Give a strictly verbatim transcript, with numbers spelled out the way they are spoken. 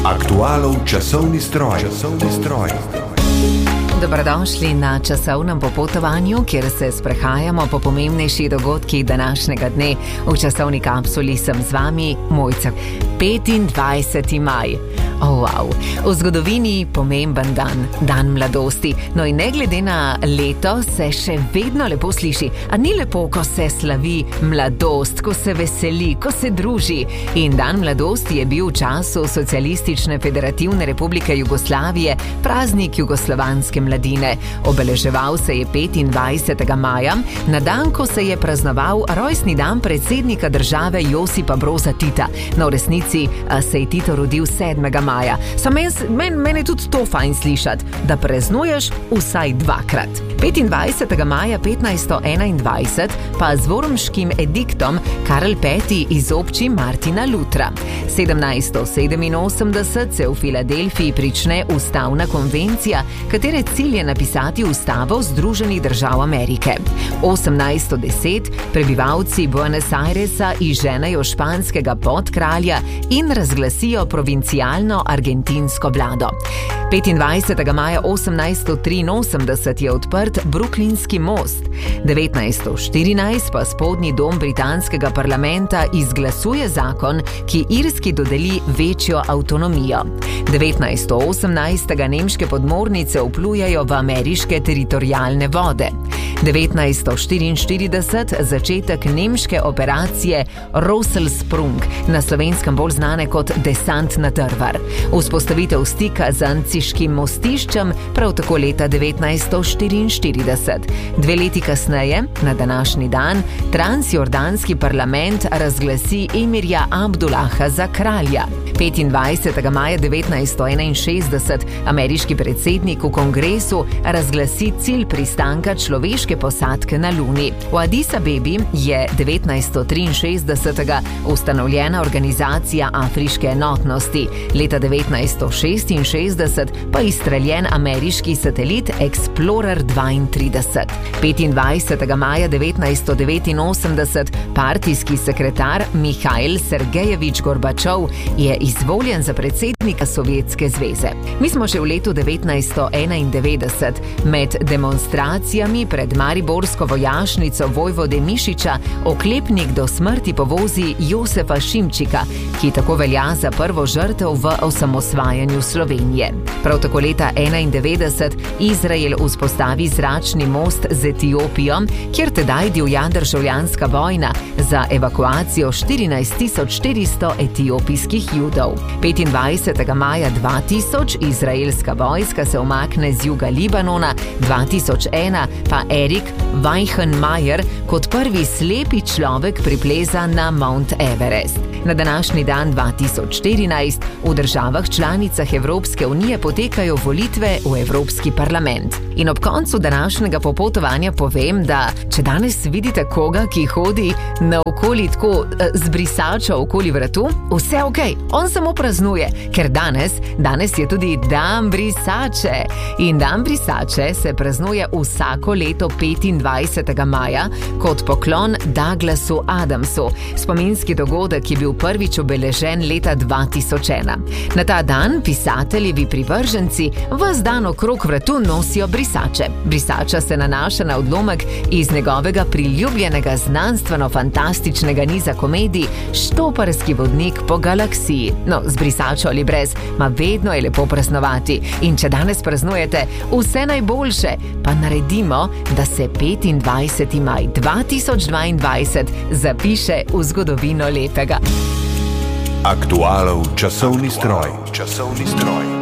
Aktualov časovni stroj. Časovni stroj. Dobrodošli na časovnem popotovanju, kjer se sprehajamo po pomembnejših dogodkih današnjega dne. V časovni kapsuli sem z vami, Mojca. petindvajseti maj. Oh, wow. V zgodovini pomemben dan, dan mladosti. No in ne glede na leto se še vedno lepo sliši. A ni lepo, ko se slavi mladost, ko se veseli, ko se druži? In dan mladosti je bil v času Socialistične federativne republike Jugoslavije praznik jugoslovanske mladine. Obeleževal se je petindvajsetega maja, na dan, ko se je praznoval rojstni dan predsednika države Josipa Broza Tita. No, v resnici se je Tito rodil sedmega maja. Sam men, men, meni tudi to fajn slišati, da praznuješ vsaj dvakrat. petindvajsetega maja petnajststo enaindvajset pa z wormškim ediktom Karl Peti izobči Martina Lutra. sedemnajststo sedeminosemdeset se v Filadelfiji prične ustavna konvencija, katere cilj je napisati ustavo Združenih držav Amerike. osemnajststo deset prebivalci Buenos Airesa izženejo španskega podkralja in razglasijo provincialno argentinsko vlado. petindvajsetega maja osemnajststo triinosemdeset je odprt Brooklynski most. devetnajststo štirinajst pa spodnji dom britanskega parlamenta izglasuje zakon, ki Irski dodeli večjo avtonomijo. devetnajststo osemnajst nemške podmornice vplujejo v ameriške teritorialne vode. devetnajststo štiriinštirideset začetek nemške operacije Rosselsprung, na slovenskem bolj znane kot desant na Drvar. Vzpostavitev stika z Anciškim mostiščem prav tako leta devetnajststo štiriinštirideset. Dve leti kasneje, na današnji dan, transjordanski parlament razglasi emirja Abdullaha za kralja. petindvajsetega maja devetnajststo enainšestdeset ameriški predsednik v kongresu razglasi cilj pristanka človeške posadke na Luni. V Addis Abebi je devetnajststo triinšestdesetega ustanovljena organizacija Afriške enotnosti. Leta devetnajststo šestinšestdeset pa izstreljen ameriški satelit Explorer dvaintrideset. petindvajsetega maja devetnajststo devetinosemdeset partijski sekretar Mihajl Sergejevič Gorbačov je izvoljen za predsednika Sovjetske zveze. Mi smo že v letu devetnajststo enaindevetdeset med demonstracijami pred mariborsko vojašnico vojvode Mišiča oklepnik do smrti povozi Josefa Šimčika, ki tako velja za prvo žrtev v osamosvajanju Slovenije. Prav tako leta enaindevetdeset Izrael vzpostavi zračni most z Etiopijo, kjer tedaj divja državljanska vojna za evakuacijo štirinajst tisoč štiristo etiopijskih Judov. petindvajsetega maja dva tisoč izraelska vojska se umakne z juga Libanona, dva tisoč ena pa Erik Weichenmayer kot prvi slepi človek pripleza na Mount Everest. Na današnji dan dva tisoč štirinajst v državah članicah Evropske unije potekajo volitve v Evropski parlament. In ob koncu današnjega popotovanja povem, da če danes vidite koga, ki hodi naokoli tako z brisačo okoli vratu, vse ok, on samo praznuje, ker danes, danes je tudi dan brisače. In dan brisače se praznuje vsako leto petindvajsetega maja kot poklon Douglasu Adamsu, spominski dogodek je bil prvič obeležen leta dva tisoč ena. Na ta dan pisateljevi privrženci ves dan okrog vratu nosijo brisače. Brisača se nanaša na odlomek iz njegovega priljubljenega znanstveno-fantastičnega niza komedij Štoparski vodnik po galaksiji. No, z brisačo ali brez, ma vedno je lepo praznovati. In če danes praznujete, vse najboljše, pa naredimo, da se petindvajseti maj dva tisoč dvaindvajset zapiše v zgodovino lepega. Aktualov časovni stroj. Časovni stroj.